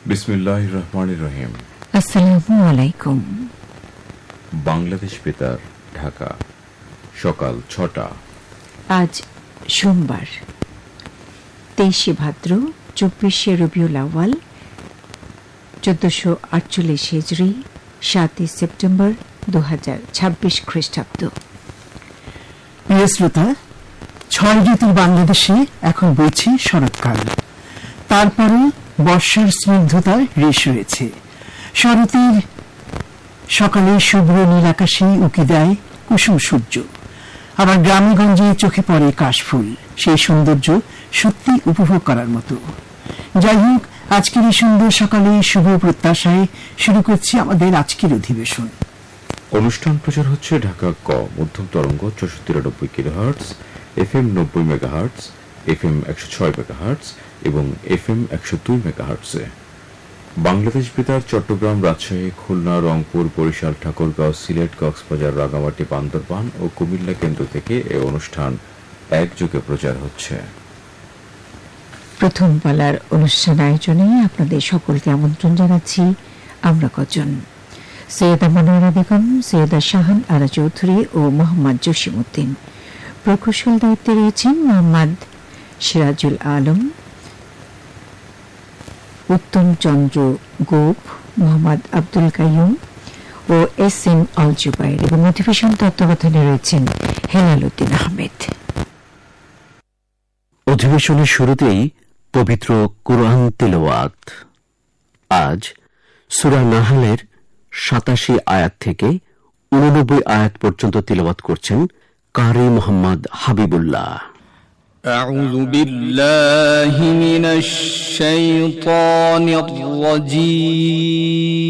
বিসমিল্লাহির রহমানির রহিম। আসসালামু আলাইকুম। বাংলাদেশ বেতার, ঢাকা, সকাল ৬টা। আজ সোমবার ২৩শে ভাদ্র, ২৪শে রবিউল আউয়াল, ১৪৪৮ হিজরি, ৭ই সেপ্টেম্বর ২০২৬ খ্রিস্টাব্দ। প্রিয় শ্রোতা, ৬ ঋতুর বাংলাদেশে এখন বইছে শরৎকাল। তারপরে বর্ষার স্নিগ্ধতার রেশ রয়েছে। শরতের সকালে শুভ্র নীল আকাশে উকি দেয় কুসুম সূর্য। আবার গ্রামে গঞ্জে চোখে পড়ে কাশফুল। সেই সৌন্দর্য সত্যি উপভোগ করার মতো। যাই হোক, আজকের এই সুন্দর সকালে শুভ প্রত্যাশায় শুরু করছি আমাদের আজকের অধিবেশন। অনুষ্ঠান প্রচার হচ্ছে ঢাকা ক মধ্যম তরঙ্গ ৬৪৯ kilohertz, FM ৯০ megahertz, FM ১০৬ megahertz এবং FM ১০২ মেগাহার্টজে। বাংলাদেশ বেতার চট্টগ্রাম, রাজশাহী, খুলনা, রংপুর, বরিশাল, ঠাকুরগাঁও, সিলেট, কক্সবাজার, রাঙামাটি, বান্দরবান ও কুমিল্লা কেন্দ্র থেকে এই অনুষ্ঠান একযোগে প্রচার হচ্ছে। প্রথম পালার অনুষ্ঠান আয়োজনে আপনাদের সকলকে আমন্ত্রণ জানাচ্ছি আমরা কজন: সৈয়দা মনোয়ারা বেগম, সৈয়দা শাহান আরা চৌধুরী ও মোহাম্মদ জসিমউদ্দিন। প্রকৌশল দায়িত্বে রয়েছেন মোহাম্মদ সিরাজুল আলম, উত্তম চন্দ্র গোপ, মোহাম্মদ আব্দুল কাইয়ুম ও SM আল জুবাইর, এবং অধিবেশন তত্ত্বাবধানে রয়েছেন হেলাল উদ্দিন আহমেদ। অধিবেশনের শুরুতেই পবিত্র কুরআন তিলাওয়াত। আজ সূরা নাহলের ৮৭ আয়াত থেকে ৮৯ আয়াত পর্যন্ত তিলাওয়াত করছেন কারি মোহাম্মদ হাবিবুল্লাহ। أعوذ بالله من الشيطان الرجيم